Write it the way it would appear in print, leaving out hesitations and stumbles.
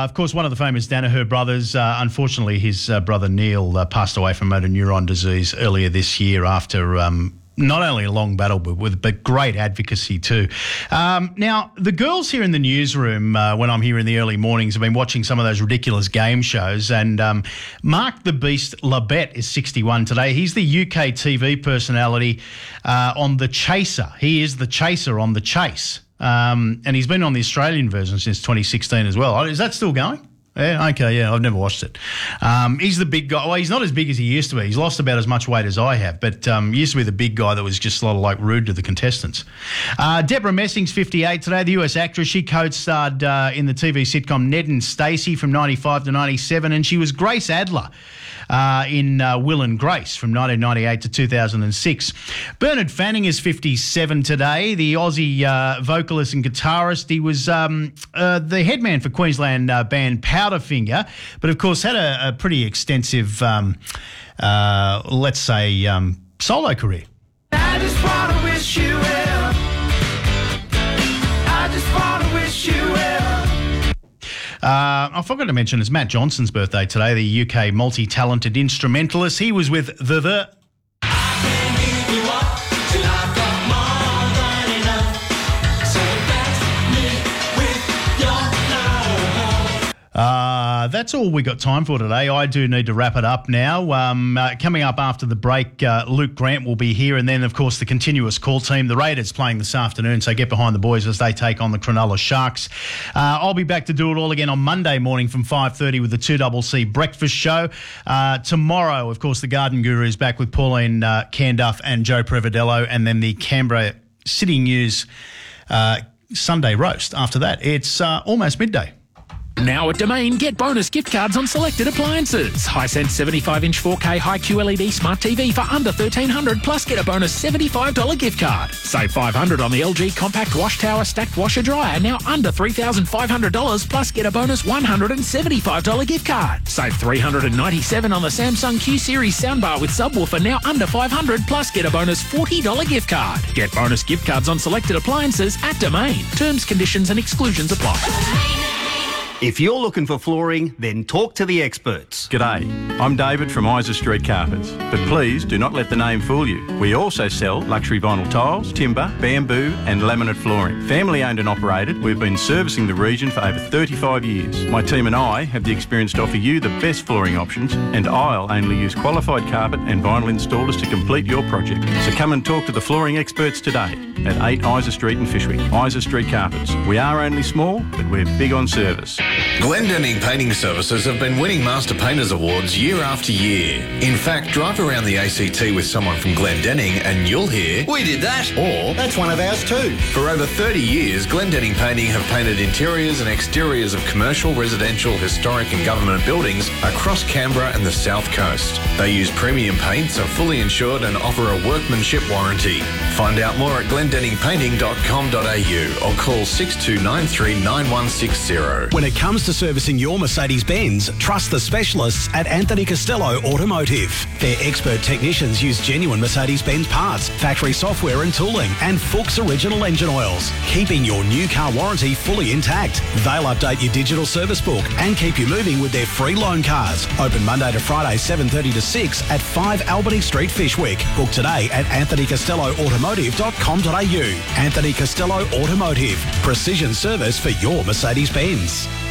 Of course, one of the famous Danaher brothers, unfortunately, his brother Neil passed away from motor neuron disease earlier this year after not only a long battle, but great advocacy too. Now, the girls here in the newsroom, when I'm here in the early mornings, have been watching some of those ridiculous game shows, and Mark the Beast Labette is 61 today. He's the UK TV personality on The Chaser. He is the Chaser on The Chase. And he's been on the Australian version since 2016 as well. Is that still going? Yeah, okay, yeah, I've never watched it. He's the big guy. Well, he's not as big as he used to be. He's lost about as much weight as I have, but he used to be the big guy that was just sort of like rude to the contestants. Deborah Messing's 58 today, the US actress. She co-starred in the TV sitcom Ned and Stacey from 95 to 97, and she was Grace Adler in Will and Grace from 1998 to 2006. Bernard Fanning is 57 today, the Aussie vocalist and guitarist. He was the headman for Queensland band Powderfinger, but of course had a pretty extensive, let's say, solo career. I just want to wish you well. I just want to wish you well. I forgot to mention it's Matt Johnson's birthday today, the UK multi-talented instrumentalist. He was with The... That's all we got time for today. I do need to wrap it up now. Coming up after the break, Luke Grant will be here, and then, of course, the continuous call team. The Raiders playing this afternoon, so get behind the boys as they take on the Cronulla Sharks. I'll be back to do it all again on Monday morning from 5:30 with the 2CC Breakfast Show. Tomorrow, of course, the Garden Guru is back with Pauline Canduff and Joe Prevedello, and then the Canberra City News Sunday Roast. After that, it's almost midday. Now at Domain, get bonus gift cards on selected appliances. Hisense 75-inch 4K high QLED smart TV for under $1,300, plus get a bonus $75 gift card. Save $500 on the LG compact wash tower stacked washer dryer, now under $3,500, plus get a bonus $175 gift card. Save $397 on the Samsung Q Series soundbar with subwoofer, now under $500, plus get a bonus $40 gift card. Get bonus gift cards on selected appliances at Domain. Terms, conditions and exclusions apply. If you're looking for flooring, then talk to the experts. G'day, I'm David from Isa Street Carpets, but please do not let the name fool you. We also sell luxury vinyl tiles, timber, bamboo and laminate flooring. Family owned and operated, we've been servicing the region for over 35 years. My team and I have the experience to offer you the best flooring options, and I'll only use qualified carpet and vinyl installers to complete your project. So come and talk to the flooring experts today at 8 Isa Street in Fyshwick. Isa Street Carpets. We are only small, but we're big on service. Glendinning Painting Services have been winning Master Painters Awards year after year. In fact, drive around the ACT with someone from Glendinning and you'll hear, "We did that," or "That's one of ours too." For over 30 years, Glendinning Painting have painted interiors and exteriors of commercial, residential, historic and government buildings across Canberra and the South Coast. They use premium paints, are fully insured and offer a workmanship warranty. Find out more at glendenningpainting.com.au or call 6293 9160. When it comes to servicing your Mercedes-Benz, trust the specialists at Anthony Costello Automotive. Their expert technicians use genuine Mercedes-Benz parts, factory software and tooling, and Fuchs original engine oils, keeping your new car warranty fully intact. They'll update your digital service book and keep you moving with their free loan cars. Open Monday to Friday 7:30 to 6 at 5 Albany Street, Fyshwick. Book today at anthonycostelloautomotive.com.au. Anthony Costello Automotive. Precision service for your Mercedes-Benz.